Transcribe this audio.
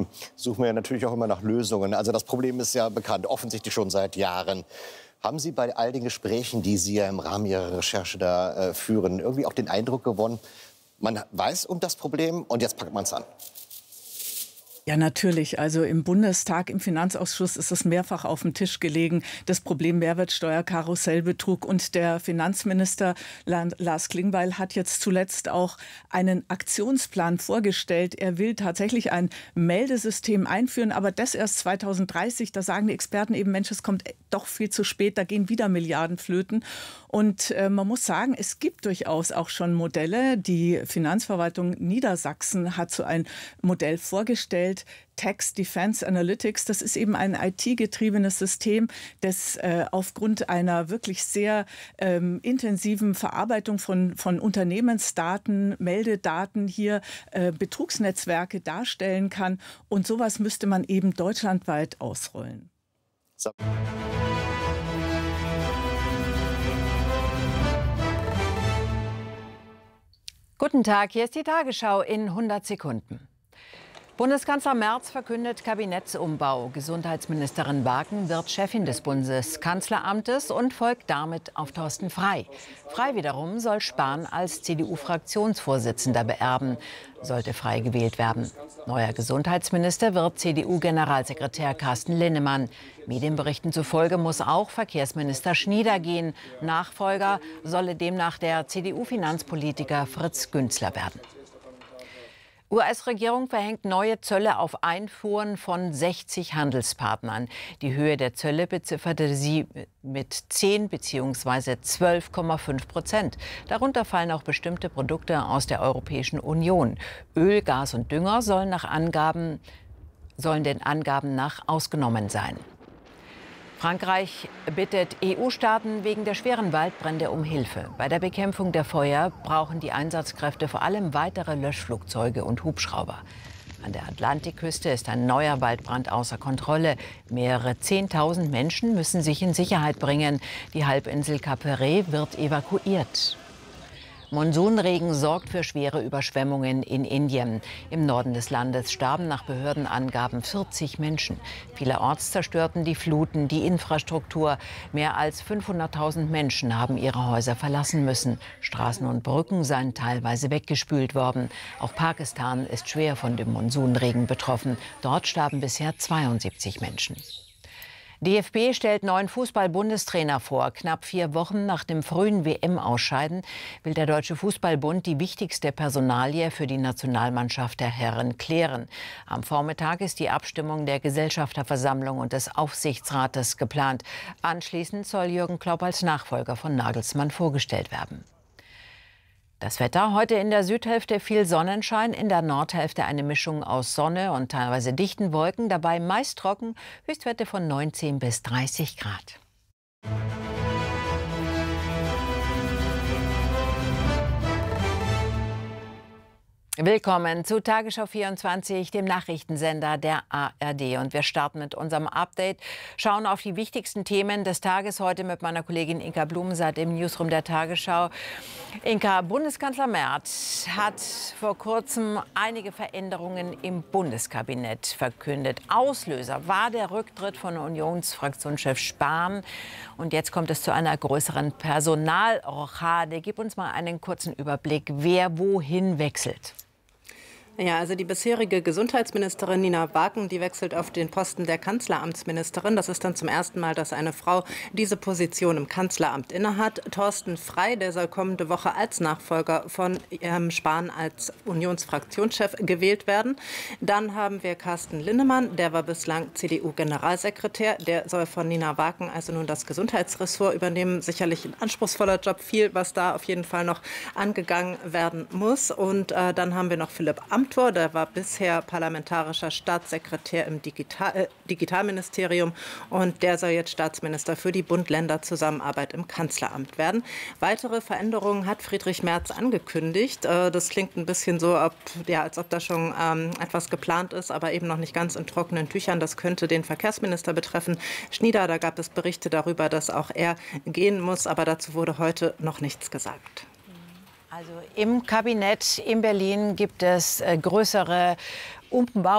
suchen wir ja natürlich auch immer nach Lösungen. Also das Problem ist ja bekannt, offensichtlich schon seit Jahren. Haben Sie bei all den Gesprächen, die Sie ja im Rahmen Ihrer Recherche da führen, irgendwie auch den Eindruck gewonnen, man weiß um das Problem und jetzt packt man es an? Ja, natürlich. Also im Bundestag, im Finanzausschuss ist es mehrfach auf dem Tisch gelegen, das Problem Mehrwertsteuer, Karussellbetrug. Und der Finanzminister Lars Klingbeil hat jetzt zuletzt auch einen Aktionsplan vorgestellt. Er will tatsächlich ein Meldesystem einführen, aber das erst 2030. Da sagen die Experten eben, Mensch, es kommt doch viel zu spät, da gehen wieder Milliarden flöten. Und man muss sagen, es gibt durchaus auch schon Modelle. Die Finanzverwaltung Niedersachsen hat so ein Modell vorgestellt. Tax Defense Analytics, das ist eben ein IT-getriebenes System, das aufgrund einer wirklich sehr intensiven Verarbeitung von Unternehmensdaten, Meldedaten hier Betrugsnetzwerke darstellen kann. Und sowas müsste man eben deutschlandweit ausrollen. So. Guten Tag, hier ist die Tagesschau in 100 Sekunden. Bundeskanzler Merz verkündet Kabinettsumbau. Gesundheitsministerin Wagen wird Chefin des Bundeskanzleramtes und folgt damit auf Thorsten Frey. Frey wiederum soll Spahn als CDU-Fraktionsvorsitzender beerben, sollte Frey gewählt werden. Neuer Gesundheitsminister wird CDU-Generalsekretär Carsten Linnemann. Medienberichten zufolge muss auch Verkehrsminister Schnieder gehen. Nachfolger solle demnach der CDU-Finanzpolitiker Fritz Günzler werden. US-Regierung verhängt neue Zölle auf Einfuhren von 60 Handelspartnern. Die Höhe der Zölle bezifferte sie mit 10 bzw. 12,5%. Darunter fallen auch bestimmte Produkte aus der Europäischen Union. Öl, Gas und Dünger sollen den Angaben nach ausgenommen sein. Frankreich bittet EU-Staaten wegen der schweren Waldbrände um Hilfe. Bei der Bekämpfung der Feuer brauchen die Einsatzkräfte vor allem weitere Löschflugzeuge und Hubschrauber. An der Atlantikküste ist ein neuer Waldbrand außer Kontrolle. Mehrere 10.000 Menschen müssen sich in Sicherheit bringen. Die Halbinsel Cap Verde wird evakuiert. Monsunregen sorgt für schwere Überschwemmungen in Indien. Im Norden des Landes starben nach Behördenangaben 40 Menschen. Vielerorts zerstörten die Fluten die Infrastruktur. Mehr als 500.000 Menschen haben ihre Häuser verlassen müssen. Straßen und Brücken seien teilweise weggespült worden. Auch Pakistan ist schwer von dem Monsunregen betroffen. Dort starben bisher 72 Menschen. DFB stellt neuen Fußball-Bundestrainer vor. Knapp 4 Wochen nach dem frühen WM-Ausscheiden will der Deutsche Fußballbund die wichtigste Personalie für die Nationalmannschaft der Herren klären. Am Vormittag ist die Abstimmung der Gesellschafterversammlung und des Aufsichtsrates geplant. Anschließend soll Jürgen Klopp als Nachfolger von Nagelsmann vorgestellt werden. Das Wetter: Heute in der Südhälfte viel Sonnenschein, in der Nordhälfte eine Mischung aus Sonne und teilweise dichten Wolken, dabei meist trocken, Höchstwerte von 19 bis 30 Grad. Willkommen zu Tagesschau 24, dem Nachrichtensender der ARD. Und wir starten mit unserem Update, schauen auf die wichtigsten Themen des Tages heute mit meiner Kollegin Inka Blumensaat im Newsroom der Tagesschau. Inka, Bundeskanzler Merz hat vor kurzem einige Veränderungen im Bundeskabinett verkündet. Auslöser war der Rücktritt von Unionsfraktionschef Spahn. Und jetzt kommt es zu einer größeren Personalrochade. Gib uns mal einen kurzen Überblick, wer wohin wechselt. Ja, also die bisherige Gesundheitsministerin Nina Wagen, die wechselt auf den Posten der Kanzleramtsministerin. Das ist dann zum ersten Mal, dass eine Frau diese Position im Kanzleramt innehat. Thorsten Frey, der soll kommende Woche als Nachfolger von Spahn als Unionsfraktionschef gewählt werden. Dann haben wir Carsten Linnemann, der war bislang CDU-Generalsekretär. Der soll von Nina Wagen also nun das Gesundheitsressort übernehmen. Sicherlich ein anspruchsvoller Job, viel, was da auf jeden Fall noch angegangen werden muss. Und dann haben wir noch Philipp Amthor. Der war bisher parlamentarischer Staatssekretär im Digitalministerium und der soll jetzt Staatsminister für die Bund-Länder-Zusammenarbeit im Kanzleramt werden. Weitere Veränderungen hat Friedrich Merz angekündigt. Das klingt ein bisschen so, als ob da schon etwas geplant ist, aber eben noch nicht ganz in trockenen Tüchern. Das könnte den Verkehrsminister betreffen. Schnieder, da gab es Berichte darüber, dass auch er gehen muss, aber dazu wurde heute noch nichts gesagt. Also im Kabinett in Berlin gibt es größere Umbau